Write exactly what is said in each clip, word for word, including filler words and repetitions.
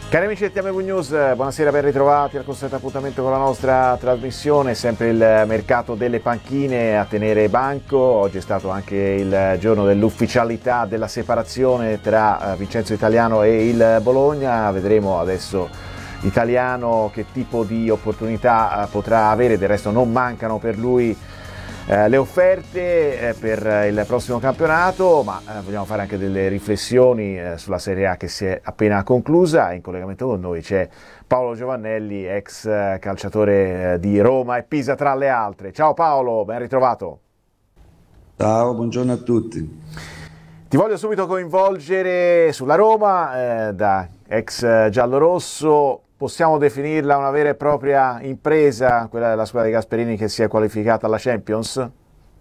Cari amici del T M V News, buonasera, ben ritrovati al consueto appuntamento con la nostra trasmissione. Sempre il mercato delle panchine a tenere banco. Oggi è stato anche il giorno dell'ufficialità della separazione tra Vincenzo Italiano e il Bologna. Vedremo adesso Italiano che tipo di opportunità potrà avere, del resto non mancano per lui Eh, le offerte eh, per il prossimo campionato, ma eh, vogliamo fare anche delle riflessioni eh, sulla Serie A che si è appena conclusa. In collegamento con noi c'è Paolo Giovannelli, ex eh, calciatore eh, di Roma e Pisa tra le altre. Ciao Paolo, ben ritrovato. Ciao, buongiorno a tutti. Ti voglio subito coinvolgere sulla Roma, eh, da ex eh, giallorosso. Possiamo definirla una vera e propria impresa, quella della squadra di Gasperini che si è qualificata alla Champions?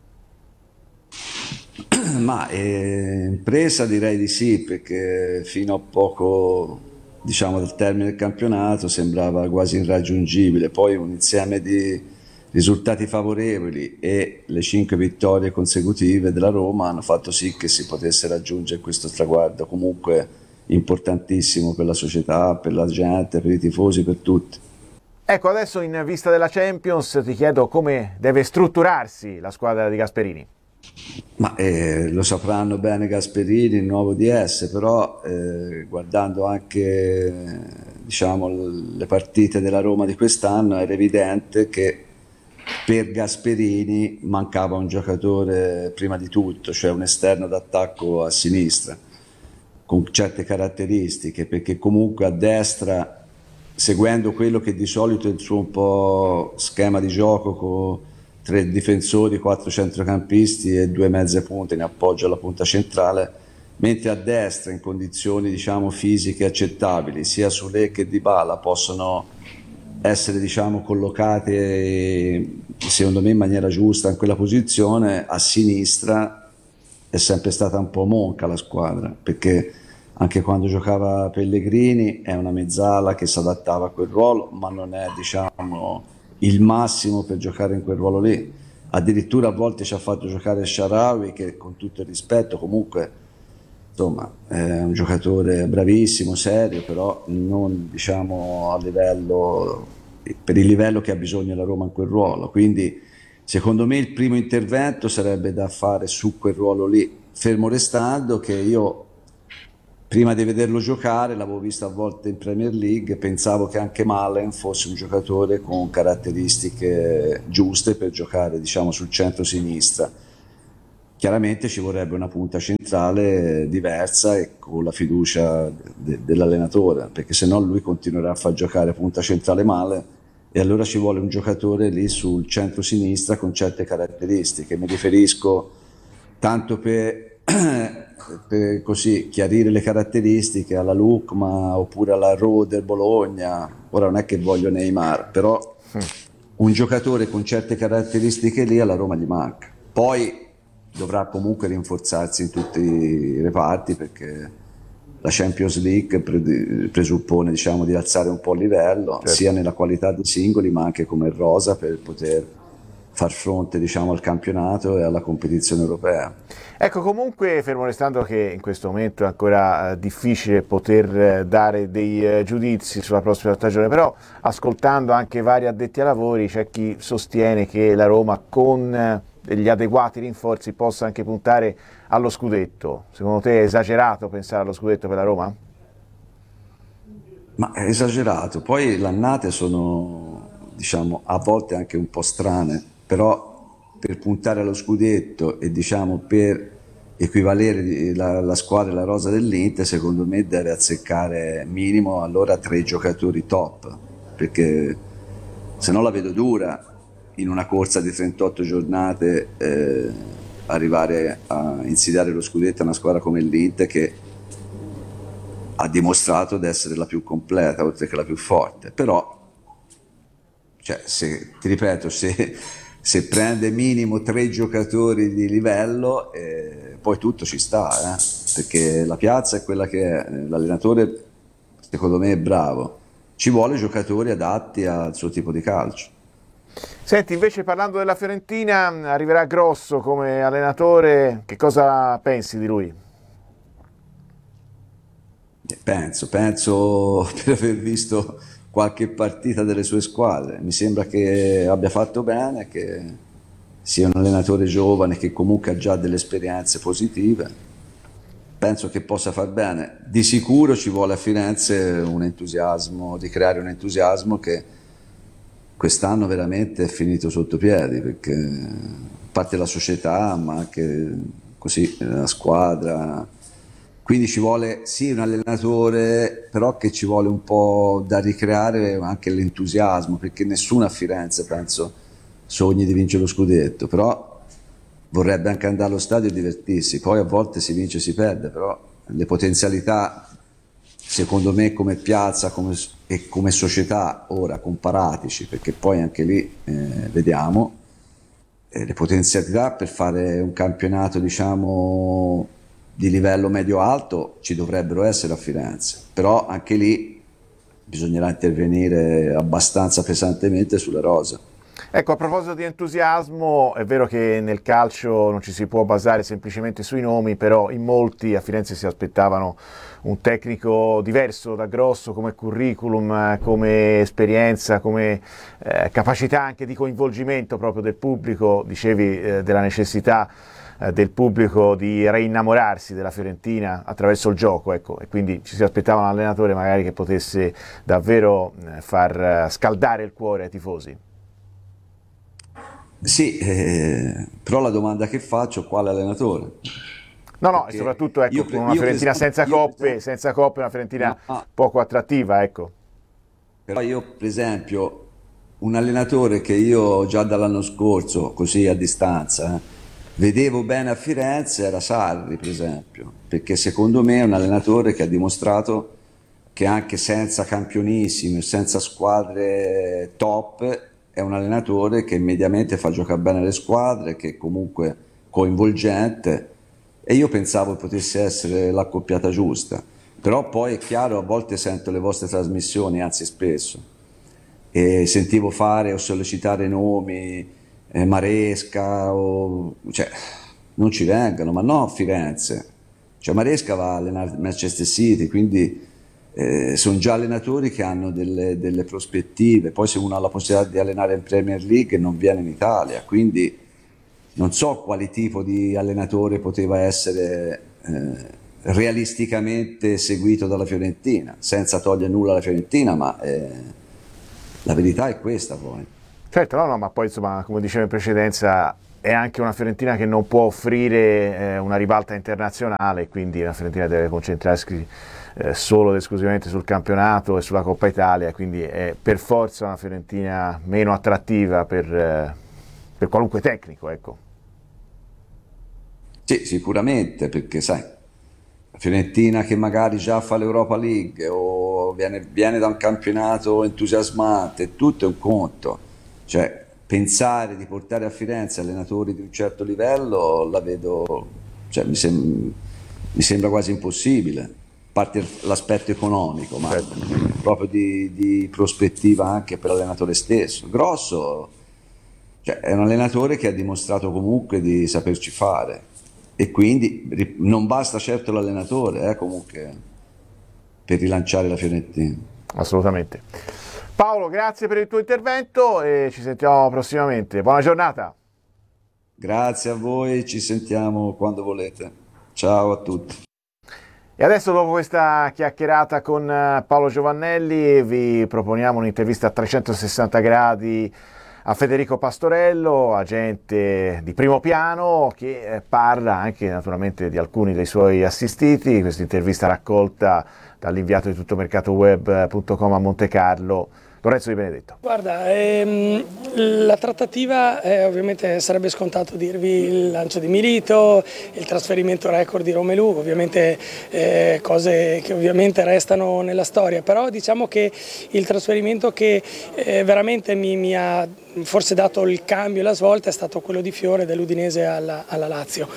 Ma eh, impresa direi di sì, perché fino a poco, diciamo, dal termine del campionato sembrava quasi irraggiungibile. Poi un insieme di risultati favorevoli e le cinque vittorie consecutive della Roma hanno fatto sì che si potesse raggiungere questo traguardo comunque importantissimo per la società, per la gente, per i tifosi, per tutti. Ecco, adesso in vista della Champions ti chiedo come deve strutturarsi la squadra di Gasperini. Ma eh, lo sapranno bene Gasperini, il nuovo D S, però eh, guardando anche eh, diciamo, l- le partite della Roma di quest'anno era evidente che per Gasperini mancava un giocatore prima di tutto, cioè un esterno d'attacco a sinistra con certe caratteristiche, perché comunque a destra, seguendo quello che di solito è il suo un po' schema di gioco con tre difensori, quattro centrocampisti e due mezze punte in appoggio alla punta centrale, mentre a destra in condizioni diciamo fisiche accettabili sia Soulé che Dybala possono essere diciamo collocate secondo me in maniera giusta in quella posizione, a sinistra è sempre stata un po' monca la squadra, perché anche quando giocava Pellegrini è una mezzala che si adattava a quel ruolo, ma non è diciamo il massimo per giocare in quel ruolo lì. Addirittura a volte ci ha fatto giocare Shaarawy, che con tutto il rispetto comunque insomma è un giocatore bravissimo, serio, però non diciamo a livello, per il livello che ha bisogno la Roma in quel ruolo. Quindi secondo me il primo intervento sarebbe da fare su quel ruolo lì, fermo restando che io prima di vederlo giocare, l'avevo visto a volte in Premier League, pensavo che anche Malen fosse un giocatore con caratteristiche giuste per giocare, diciamo, sul centro-sinistra. Chiaramente ci vorrebbe una punta centrale diversa e con la fiducia de- dell'allenatore, perché se no lui continuerà a far giocare punta centrale male e allora ci vuole un giocatore lì sul centro-sinistra con certe caratteristiche. Mi riferisco tanto per, per così chiarire le caratteristiche alla Lucma oppure alla Rode del Bologna. Ora non è che voglio Neymar, però un giocatore con certe caratteristiche lì alla Roma gli manca. Poi dovrà comunque rinforzarsi in tutti i reparti, perché la Champions League pre- presuppone diciamo, di alzare un po' il livello, Certo. sia nella qualità dei singoli ma anche come rosa, per poter far fronte diciamo, al campionato e alla competizione europea. Ecco, comunque, fermo restando che in questo momento è ancora eh, difficile poter eh, dare dei eh, giudizi sulla prossima stagione, però ascoltando anche vari addetti ai lavori c'è chi sostiene che la Roma con eh, degli adeguati rinforzi possa anche puntare allo scudetto. Secondo te è esagerato pensare allo scudetto per la Roma? Ma è esagerato, poi le annate sono diciamo a volte anche un po' strane, però per puntare allo scudetto e diciamo per equivalere di- la, la squadra e la rosa dell'Inter, secondo me deve azzeccare minimo allora tre giocatori top, perché se no la vedo dura in una corsa di trentotto giornate eh, arrivare a insidiare lo scudetto a una squadra come l'Inter che ha dimostrato di essere la più completa oltre che la più forte. Però cioè, se, ti ripeto, se, se prende minimo tre giocatori di livello eh, poi tutto ci sta, eh? Perché la piazza è quella che è, l'allenatore secondo me è bravo, ci vuole giocatori adatti al suo tipo di calcio. Senti, invece parlando della Fiorentina, arriverà Grosso come allenatore, che cosa pensi di lui? Penso, penso per aver visto qualche partita delle sue squadre. Mi sembra che abbia fatto bene, che sia un allenatore giovane che comunque ha già delle esperienze positive. Penso che possa far bene. Di sicuro ci vuole a Firenze un entusiasmo, di creare un entusiasmo che quest'anno veramente è finito sotto piedi, perché a parte la società, ma anche così la squadra. Quindi ci vuole sì un allenatore, però che ci vuole un po' da ricreare anche l'entusiasmo, perché nessuno a Firenze, penso, sogni di vincere lo scudetto, però vorrebbe anche andare allo stadio e divertirsi. Poi a volte si vince e si perde, però le potenzialità, secondo me, come piazza come, e come società, ora comparatici, perché poi anche lì eh, vediamo, eh, le potenzialità per fare un campionato, diciamo, di livello medio-alto ci dovrebbero essere a Firenze, però anche lì bisognerà intervenire abbastanza pesantemente sulla rosa. Ecco, a proposito di entusiasmo, è vero che nel calcio non ci si può basare semplicemente sui nomi, però in molti a Firenze si aspettavano un tecnico diverso da Grosso come curriculum, come esperienza, come eh, capacità anche di coinvolgimento proprio del pubblico. Dicevi eh, della necessità eh, del pubblico di reinnamorarsi della Fiorentina attraverso il gioco, ecco, e quindi ci si aspettava un allenatore magari che potesse davvero eh, far eh, scaldare il cuore ai tifosi. Sì, eh, però la domanda che faccio, quale allenatore? No, no, e Perché soprattutto ecco, io, con per, una io, per Fiorentina esempio, senza io per coppe, esempio- senza coppe, una Fiorentina no, no, poco attrattiva, ecco. però io per esempio un allenatore che io già dall'anno scorso, così a distanza, eh, vedevo bene a Firenze era Sarri, per esempio, perché secondo me è un allenatore che ha dimostrato che anche senza campionissimi, senza squadre top, è un allenatore che mediamente fa giocare bene le squadre, che è comunque coinvolgente, e io pensavo potesse essere l'accoppiata giusta. Però poi è chiaro, a volte sento le vostre trasmissioni, anzi spesso, e sentivo fare o sollecitare nomi, eh, Maresca, o, cioè, non ci vengano, ma no a Firenze. Cioè Maresca va a allenare il Manchester City, quindi eh, sono già allenatori che hanno delle, delle prospettive. Poi se uno ha la possibilità di allenare in Premier League non viene in Italia, quindi non so quale tipo di allenatore poteva essere eh, realisticamente seguito dalla Fiorentina, senza togliere nulla alla Fiorentina, ma eh, la verità è questa poi. Certo, no, no, ma poi insomma, come dicevo in precedenza, è anche una Fiorentina che non può offrire eh, una ribalta internazionale, quindi la Fiorentina deve concentrarsi eh, solo ed esclusivamente sul campionato e sulla Coppa Italia, quindi è per forza una Fiorentina meno attrattiva per, eh, per qualunque tecnico, ecco. Sì, sicuramente, perché sai, la Fiorentina che magari già fa l'Europa League o viene, viene da un campionato entusiasmante, tutto è un conto. Cioè, pensare di portare a Firenze allenatori di un certo livello la vedo, cioè, mi, sem- mi sembra quasi impossibile, a parte l'aspetto economico, ma Certo. proprio di, di prospettiva anche per l'allenatore stesso. Grosso, cioè, è un allenatore che ha dimostrato comunque di saperci fare. E quindi ri- non basta certo l'allenatore, eh, comunque, per rilanciare la Fiorentina. Assolutamente. Paolo, grazie per il tuo intervento e ci sentiamo prossimamente. Buona giornata. Grazie a voi, ci sentiamo quando volete. Ciao a tutti. E adesso, dopo questa chiacchierata con eh, Paolo Giovannelli, vi proponiamo un'intervista a trecentosessanta gradi a Federico Pastorello, agente di primo piano, che eh, parla anche naturalmente di alcuni dei suoi assistiti. Questa intervista raccolta dall'inviato di tuttomercatoweb punto com a Monte Carlo, Lorenzo Di Benedetto. Guarda, ehm, la trattativa eh, ovviamente sarebbe scontato dirvi il lancio di Milito, il trasferimento record di Romelu, ovviamente eh, cose che ovviamente restano nella storia, però diciamo che il trasferimento che eh, veramente mi, mi ha forse dato il cambio e la svolta è stato quello di Fiore dell'Udinese alla, alla Lazio,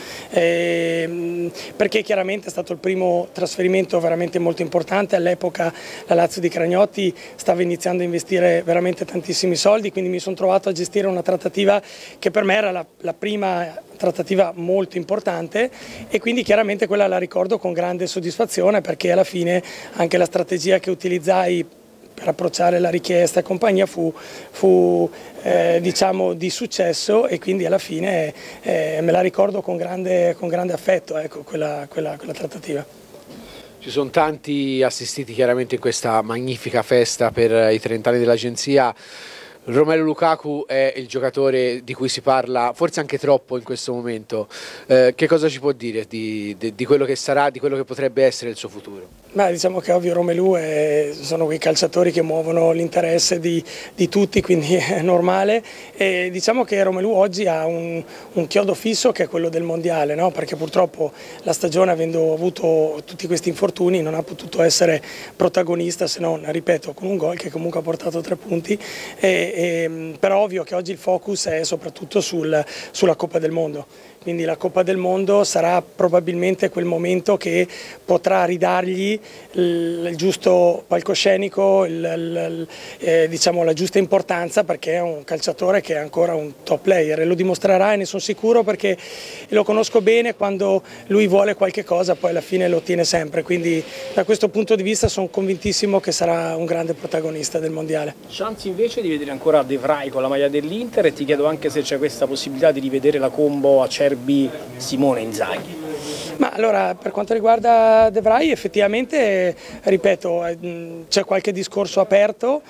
e, perché chiaramente è stato il primo trasferimento veramente molto importante. All'epoca la Lazio di Cragnotti stava iniziando a investire veramente tantissimi soldi, quindi mi sono trovato a gestire una trattativa che per me era la, la prima trattativa molto importante, e quindi chiaramente quella la ricordo con grande soddisfazione, perché alla fine anche la strategia che utilizzai per approcciare la richiesta e compagnia fu, fu eh, diciamo di successo, e quindi alla fine eh, me la ricordo con grande, con grande affetto, ecco, quella, quella, quella trattativa. Ci sono tanti assistiti chiaramente in questa magnifica festa per i trenta anni dell'agenzia. Romelu Lukaku è il giocatore di cui si parla forse anche troppo in questo momento. Eh, che cosa ci può dire di, di, di quello che sarà, di quello che potrebbe essere il suo futuro? Beh, diciamo che ovvio Romelu è, sono quei calciatori che muovono l'interesse di, di tutti, quindi è normale, e diciamo che Romelu oggi ha un, un chiodo fisso che è quello del mondiale, no? Perché purtroppo la stagione, avendo avuto tutti questi infortuni, non ha potuto essere protagonista, se non, ripeto, con un gol che comunque ha portato tre punti, e, e, però ovvio che oggi il focus è soprattutto sul, sulla Coppa del Mondo. Quindi la Coppa del Mondo sarà probabilmente quel momento che potrà ridargli il, il giusto palcoscenico, il, il, eh, diciamo la giusta importanza, perché è un calciatore che è ancora un top player e lo dimostrerà, e ne sono sicuro, perché lo conosco bene. Quando lui vuole qualche cosa poi alla fine lo ottiene sempre, quindi da questo punto di vista sono convintissimo che sarà un grande protagonista del mondiale. Chance invece di vedere ancora De Vrij con la maglia dell'Inter, e ti chiedo anche se c'è questa possibilità di rivedere la combo Acerbi Simone Inzaghi. Ma allora, per quanto riguarda De Vrij, effettivamente, ripeto, c'è qualche discorso aperto.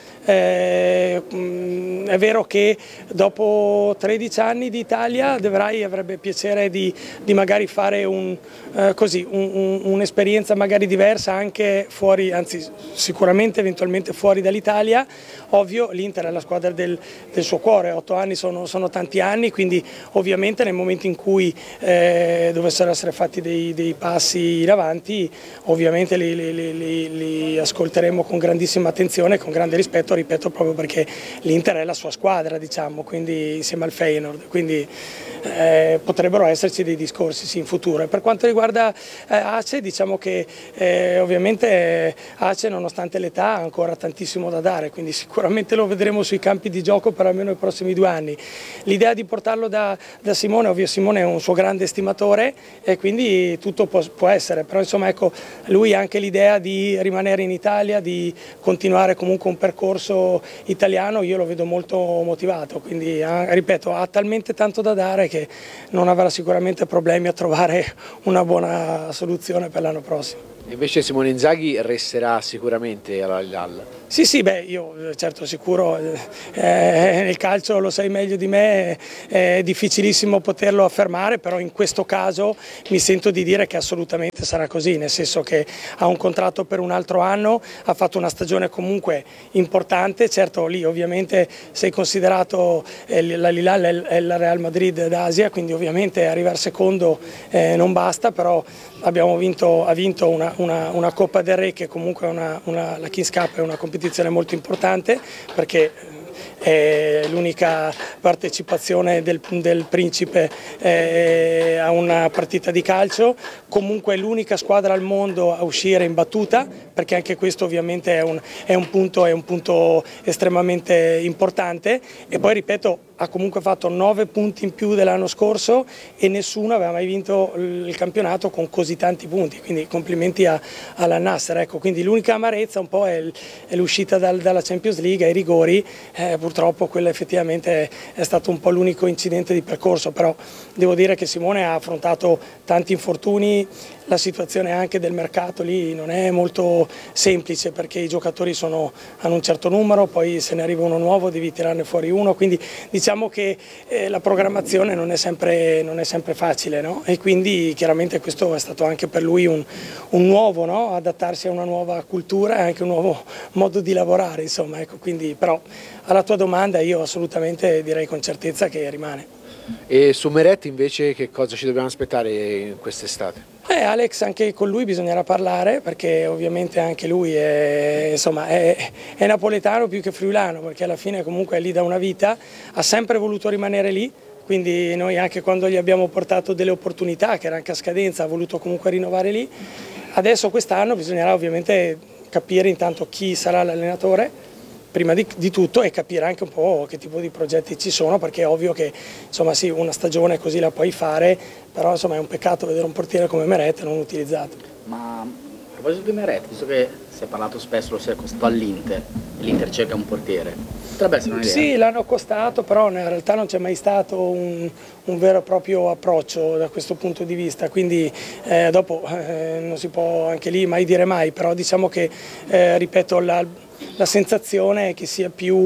Eh, è vero che dopo tredici anni di Italia De Vrij avrebbe piacere di, di magari fare un, eh, così, un, un, un'esperienza magari diversa anche fuori, anzi sicuramente eventualmente fuori dall'Italia. Ovvio, l'Inter è la squadra del, del suo cuore, otto anni sono, sono tanti anni, quindi ovviamente nel momento in cui eh, dovessero essere fatti dei dei passi in avanti, ovviamente li, li, li, li ascolteremo con grandissima attenzione e con grande rispetto, ripeto, proprio perché l'Inter è la sua squadra, diciamo, quindi insieme al Feyenoord, quindi eh, potrebbero esserci dei discorsi sì, in futuro. E per quanto riguarda eh, Ace, diciamo che eh, ovviamente Ace, nonostante l'età, ha ancora tantissimo da dare, quindi sicuramente lo vedremo sui campi di gioco per almeno i prossimi due anni. L'idea di portarlo da, da Simone, ovvio Simone è un suo grande estimatore e quindi tutto può, può essere, però insomma ecco, lui ha anche l'idea di rimanere in Italia, di continuare comunque un percorso italiano, io lo vedo molto motivato, quindi ha, ripeto, ha talmente tanto da dare che non avrà sicuramente problemi a trovare una buona soluzione per l'anno prossimo. Invece Simone Inzaghi resterà sicuramente all'Al-Hilal. Sì, sì, beh, io certo sicuro, eh, nel calcio lo sai meglio di me, è difficilissimo poterlo affermare, però in questo caso mi sento di dire che assolutamente sarà così, nel senso che ha un contratto per un altro anno, ha fatto una stagione comunque importante, certo lì ovviamente sei considerato eh, l'Al-Hilal è il Real Madrid d'Asia, quindi ovviamente arrivare secondo eh, non basta, però abbiamo vinto, ha vinto una, una, una Coppa del Re che comunque è una, una, la Kings Cup è una competizione molto importante perché è l'unica partecipazione del, del Principe eh, a una partita di calcio, comunque è l'unica squadra al mondo a uscire imbattuta, perché anche questo ovviamente è un, è un, punto, è un punto estremamente importante, e poi ripeto ha comunque fatto nove punti in più dell'anno scorso e nessuno aveva mai vinto il campionato con così tanti punti, quindi complimenti all'Al Nassr. Ecco, quindi l'unica amarezza un po' è l'uscita dal, dalla Champions League ai rigori, eh, purtroppo quello effettivamente è, è stato un po' l'unico incidente di percorso, però devo dire che Simone ha affrontato tanti infortuni, la situazione anche del mercato lì non è molto semplice perché i giocatori sono, hanno un certo numero, poi se ne arriva uno nuovo devi tirarne fuori uno, quindi diciamo che eh, la programmazione non è sempre, non è sempre facile, no? E quindi chiaramente questo è stato anche per lui un, un nuovo, no? Adattarsi a una nuova cultura e anche un nuovo modo di lavorare, insomma, ecco, quindi, però alla tua domanda io assolutamente direi con certezza che rimane. E su Meret invece che cosa ci dobbiamo aspettare in quest'estate? Eh, Alex, anche con lui bisognerà parlare, perché ovviamente anche lui è, insomma, è, è napoletano più che friulano, perché alla fine comunque è lì da una vita, ha sempre voluto rimanere lì, quindi noi anche quando gli abbiamo portato delle opportunità che erano anche a scadenza ha voluto comunque rinnovare lì. Adesso quest'anno bisognerà ovviamente capire intanto chi sarà l'allenatore, prima di, di tutto, e capire anche un po' che tipo di progetti ci sono, perché è ovvio che insomma sì, una stagione così la puoi fare, però insomma è un peccato vedere un portiere come Meret non utilizzato. Ma a proposito di Meret, visto che si è parlato spesso, lo si è accostato all'Inter, e l'Inter cerca un portiere, potrebbe essere un'idea? Sì, l'hanno accostato, però in realtà non c'è mai stato un, un vero e proprio approccio da questo punto di vista, quindi eh, dopo eh, non si può anche lì mai dire mai, però diciamo che, eh, ripeto, la La sensazione è che sia più,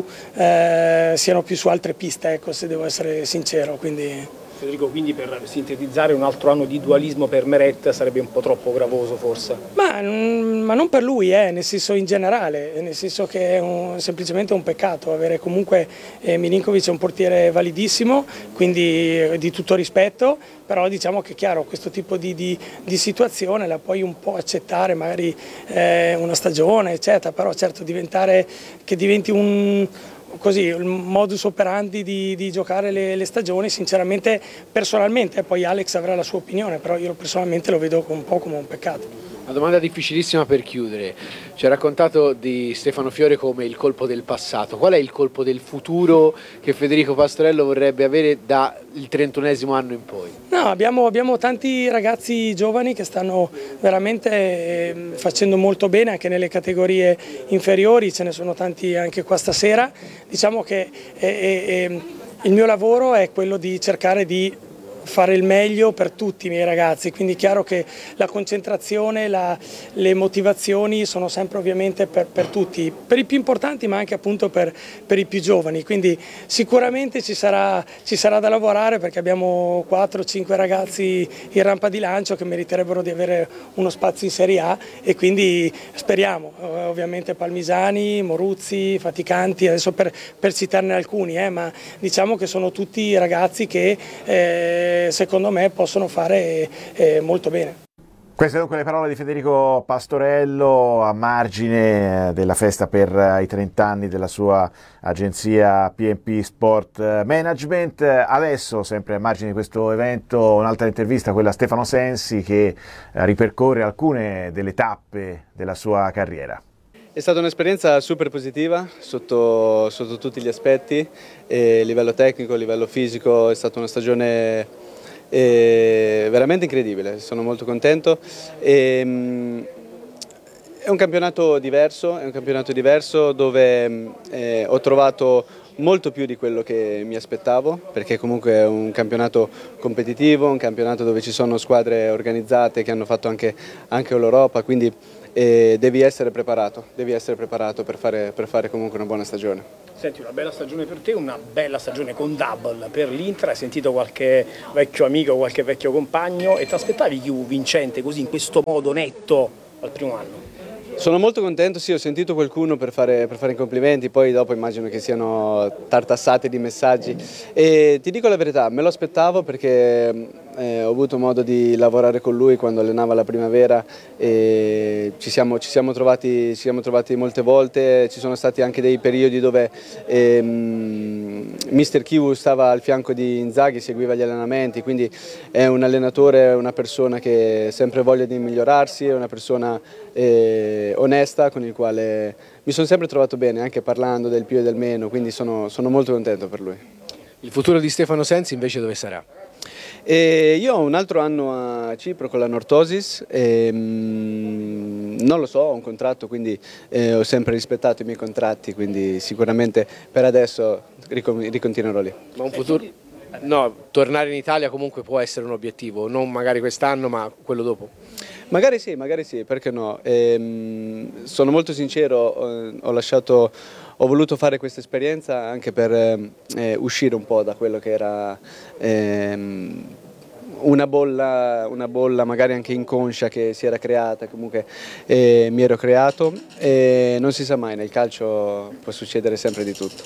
eh, siano più su altre piste, ecco, se devo essere sincero. Quindi... Federico, quindi per sintetizzare, un altro anno di dualismo per Meret sarebbe un po' troppo gravoso forse? Ma, ma non per lui, eh, nel senso in generale, nel senso che è un, semplicemente un peccato avere comunque eh, Milinkovic è un portiere validissimo, quindi eh, di tutto rispetto, però diciamo che è chiaro, questo tipo di, di, di situazione la puoi un po' accettare, magari eh, una stagione eccetera, però certo diventare, che diventi un... così il modus operandi di, di giocare le, le stagioni, sinceramente, personalmente, poi Alex avrà la sua opinione, però io personalmente lo vedo un po' come un peccato. Una domanda difficilissima per chiudere. Ci ha raccontato di Stefano Fiore come il colpo del passato. Qual è il colpo del futuro che Federico Pastorello vorrebbe avere dal trentunesimo anno in poi? No, abbiamo, abbiamo tanti ragazzi giovani che stanno veramente eh, facendo molto bene anche nelle categorie inferiori, ce ne sono tanti anche qua stasera. Diciamo che eh, eh, il mio lavoro è quello di cercare di fare il meglio per tutti i miei ragazzi, quindi è chiaro che la concentrazione, la, le motivazioni sono sempre ovviamente per, per tutti, per i più importanti ma anche appunto per, per i più giovani, quindi sicuramente ci sarà, ci sarà da lavorare, perché abbiamo quattro cinque ragazzi in rampa di lancio che meriterebbero di avere uno spazio in Serie A, e quindi speriamo, ovviamente Palmisani, Moruzzi, Faticanti, adesso per, per citarne alcuni, eh, ma diciamo che sono tutti ragazzi che eh, secondo me possono fare eh, molto bene. Queste dunque le parole di Federico Pastorello a margine della festa per i trent'anni della sua agenzia P and P Sport Management. Adesso, sempre a margine di questo evento, un'altra intervista, quella a Stefano Sensi, che ripercorre alcune delle tappe della sua carriera. È stata un'esperienza super positiva sotto, sotto tutti gli aspetti, e a livello tecnico, a livello fisico, è stata una stagione eh, veramente incredibile, sono molto contento. E, mh, è un campionato diverso, è un campionato diverso dove eh, ho trovato molto più di quello che mi aspettavo, perché comunque è un campionato competitivo, un campionato dove ci sono squadre organizzate che hanno fatto anche, anche l'Europa, quindi eh, devi essere preparato, devi essere preparato per fare, per fare comunque una buona stagione. Senti, una bella stagione per te, una bella stagione con double per l'Inter, hai sentito qualche vecchio amico, qualche vecchio compagno, e ti aspettavi Juve vincente così in questo modo netto al primo anno? Sono molto contento, sì, ho sentito qualcuno per fare, per fare i complimenti, poi dopo immagino che siano tartassate di messaggi, e ti dico la verità, me lo aspettavo perché eh, ho avuto modo di lavorare con lui quando allenava la Primavera, e ci siamo, ci siamo, trovati, ci siamo trovati molte volte, ci sono stati anche dei periodi dove ehm, mister Kivu stava al fianco di Inzaghi, seguiva gli allenamenti, quindi è un allenatore, una persona che ha sempre voglia di migliorarsi, è una persona eh, onesta con il quale mi sono sempre trovato bene, anche parlando del più e del meno, quindi sono, sono molto contento per lui. Il futuro di Stefano Sensi invece dove sarà? E io ho un altro anno a Cipro con la Nortosis, e, mm, non lo so, ho un contratto, quindi eh, ho sempre rispettato i miei contratti, quindi sicuramente per adesso ricontinuerò lì. Ma un futuro... No, tornare in Italia comunque può essere un obiettivo, non magari quest'anno ma quello dopo. Magari sì, magari sì, perché no. Ehm, sono molto sincero, ho, lasciato, ho voluto fare questa esperienza anche per eh, uscire un po' da quello che era ehm, una bolla, una bolla magari anche inconscia che si era creata, comunque eh, mi ero creato, e non si sa mai, nel calcio può succedere sempre di tutto.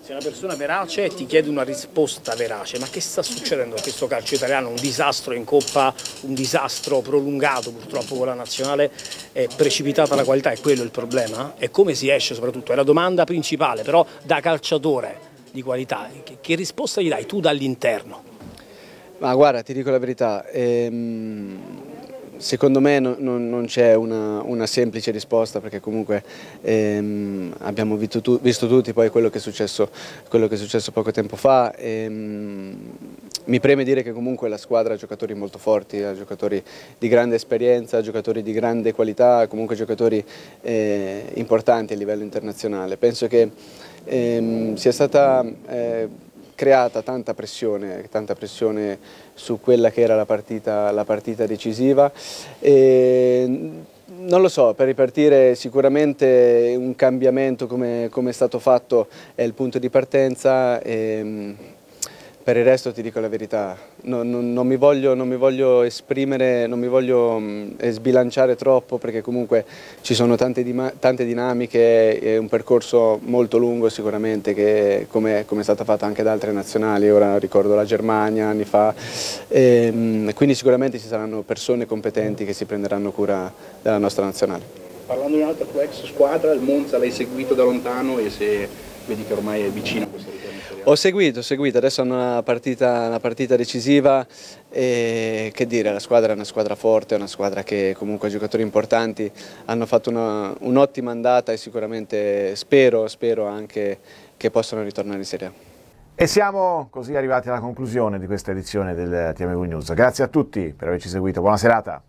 Sei una persona verace e ti chiede una risposta verace, ma che sta succedendo in questo calcio italiano? Un disastro in Coppa, un disastro prolungato purtroppo con la nazionale, è precipitata la qualità, è quello il problema? E come si esce soprattutto? È la domanda principale, però da calciatore di qualità, che, che risposta gli dai tu dall'interno? Ma guarda, ti dico la verità, ehm, secondo me no, no, non c'è una, una semplice risposta, perché comunque ehm, abbiamo visto, tu, visto tutti poi quello che è successo, quello che è successo poco tempo fa. Ehm, mi preme dire che comunque la squadra ha giocatori molto forti, ha giocatori di grande esperienza, giocatori di grande qualità, comunque giocatori eh, importanti a livello internazionale. Penso che ehm, sia stata eh, creata tanta pressione, tanta pressione su quella che era la partita, la partita decisiva. E non lo so, per ripartire sicuramente un cambiamento come, come è stato fatto è il punto di partenza. E per il resto ti dico la verità, non, non, non, mi, voglio, non mi voglio esprimere, non mi voglio mh, sbilanciare troppo, perché comunque ci sono tante, tante dinamiche, è un percorso molto lungo sicuramente, che come, come è stata fatta anche da altre nazionali, ora ricordo la Germania anni fa, e, mh, quindi sicuramente ci saranno persone competenti che si prenderanno cura della nostra nazionale. Parlando di un'altra tua ex squadra, il Monza l'hai seguito da lontano e se vedi che ormai è vicino a questo ritorno? Ho seguito, ho seguito, adesso hanno una partita, una partita decisiva e che dire, la squadra è una squadra forte, è una squadra che comunque ha giocatori importanti, hanno fatto un'ottima andata e sicuramente spero, spero anche che possano ritornare in Serie A. E siamo così arrivati alla conclusione di questa edizione del T M V News. Grazie a tutti per averci seguito, buona serata.